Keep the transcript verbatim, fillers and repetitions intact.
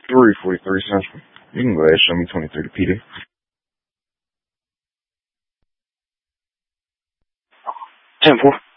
three forty-three Central. You can go ahead and show me twenty-three to P D. ten four.